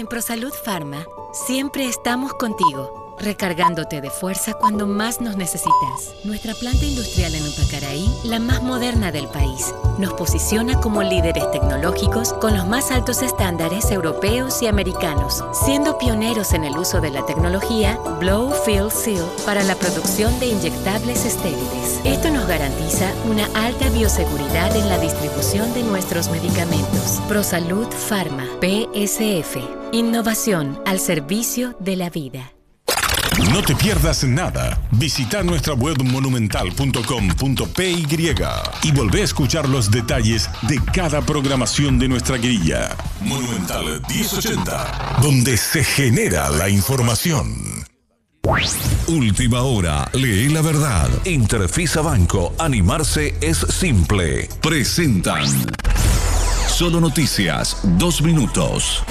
En ProSalud Pharma, siempre estamos contigo, recargándote de fuerza cuando más nos necesitas. Nuestra planta industrial en Upacaraí, la más moderna del país, nos posiciona como líderes tecnológicos con los más altos estándares europeos y americanos, siendo pioneros en el uso de la tecnología Blow Fill Seal para la producción de inyectables estériles. Esto nos garantiza una alta bioseguridad en la distribución de nuestros medicamentos. ProSalud Pharma, PSF. Innovación al servicio de la vida. No te pierdas nada. Visita nuestra web monumental.com.py y volvé a escuchar los detalles de cada programación de nuestra grilla. Monumental 1080, donde se genera la información. Última hora, lee la verdad. Interfisa Banco, animarse es simple. Presentan Solo Noticias, 2 minutos.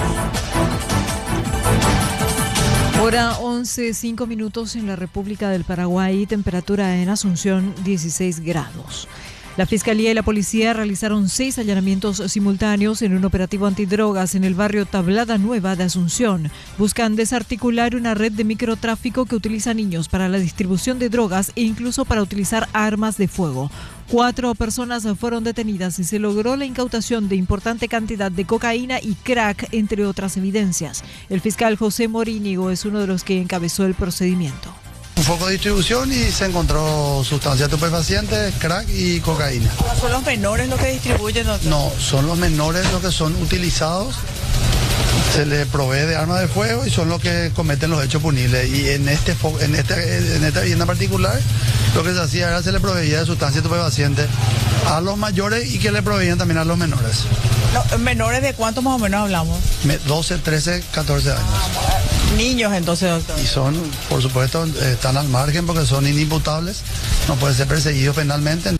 Hora 11:05 en la República del Paraguay, temperatura en Asunción 16 grados. La Fiscalía y la Policía realizaron 6 allanamientos simultáneos en un operativo antidrogas en el barrio Tablada Nueva de Asunción. Buscan desarticular una red de microtráfico que utiliza niños para la distribución de drogas e incluso para utilizar armas de fuego. 4 personas fueron detenidas y se logró la incautación de importante cantidad de cocaína y crack, entre otras evidencias. El fiscal José Morínigo es uno de los que encabezó el procedimiento. Un foco de distribución y se encontró sustancias estupefacientes, crack y cocaína. ¿Son los menores los que distribuyen? No, son los menores los que son utilizados. Se les provee de armas de fuego y son los que cometen los hechos punibles. Y en esta vivienda particular, lo que se hacía era se le proveía de sustancias estupefacientes a los mayores y que le proveían también a los menores. No, ¿menores de cuánto más o menos hablamos? 12, 13, 14 años. Niños entonces, doctor. Y son, por supuesto, están al margen porque son inimputables, no pueden ser perseguidos penalmente.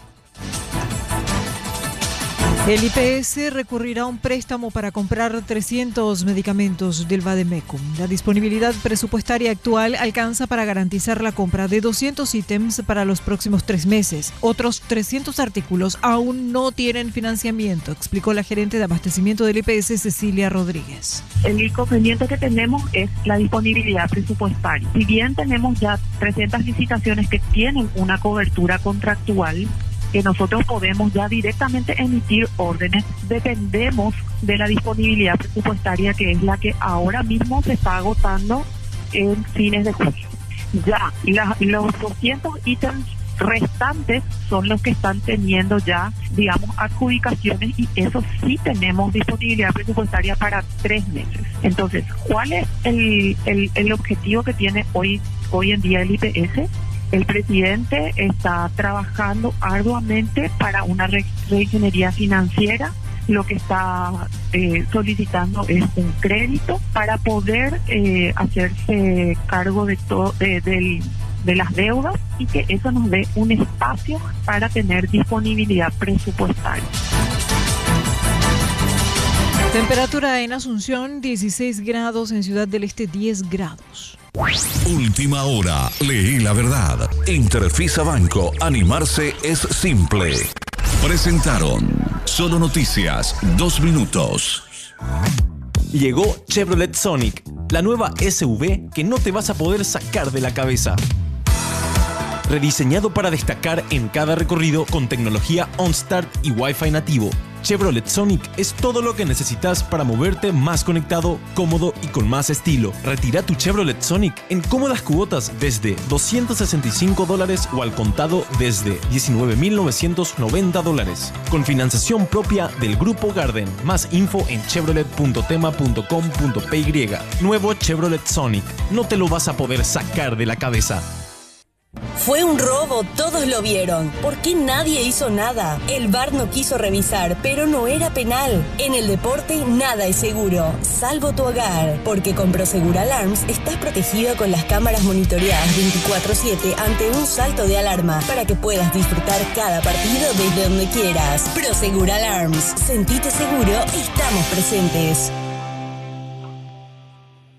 El IPS recurrirá a un préstamo para comprar 300 medicamentos del Vademecum. La disponibilidad presupuestaria actual alcanza para garantizar la compra de 200 ítems para los próximos 3 meses. Otros 300 artículos aún no tienen financiamiento, explicó la gerente de abastecimiento del IPS, Cecilia Rodríguez. El inconveniente que tenemos es la disponibilidad presupuestaria. Si bien tenemos ya 300 licitaciones que tienen una cobertura contractual, que nosotros podemos ya directamente emitir órdenes, dependemos de la disponibilidad presupuestaria, que es la que ahora mismo se está agotando en fines de julio. Ya los 200 ítems restantes son los que están teniendo ya, digamos, adjudicaciones, y eso sí tenemos disponibilidad presupuestaria para 3 meses. Entonces, ¿cuál es el objetivo que tiene hoy en día el IPS? El presidente está trabajando arduamente para una reingeniería financiera. Lo que está solicitando es un crédito para poder hacerse cargo de todo de las deudas, y que eso nos dé un espacio para tener disponibilidad presupuestaria. Temperatura en Asunción 16 grados, en Ciudad del Este 10 grados. Última hora, lee la verdad. Interfisa Banco, animarse es simple. Presentaron Solo Noticias, 2 minutos. Llegó Chevrolet Sonic, la nueva SUV que no te vas a poder sacar de la cabeza. Rediseñado para destacar en cada recorrido con tecnología OnStart y Wi-Fi nativo, Chevrolet Sonic es todo lo que necesitas para moverte más conectado, cómodo y con más estilo. Retira tu Chevrolet Sonic en cómodas cuotas desde $265 o al contado desde $19,990. Con financiación propia del Grupo Garden. Más info en chevrolet.tema.com.py. Nuevo Chevrolet Sonic. No te lo vas a poder sacar de la cabeza. Fue un robo, todos lo vieron. ¿Por qué nadie hizo nada? El VAR no quiso revisar, pero no era penal. En el deporte nada es seguro, salvo tu hogar. Porque con Prosegur Alarms estás protegido con las cámaras monitoreadas 24/7 ante un salto de alarma, para que puedas disfrutar cada partido desde donde quieras. Prosegur Alarms, sentite seguro, estamos presentes.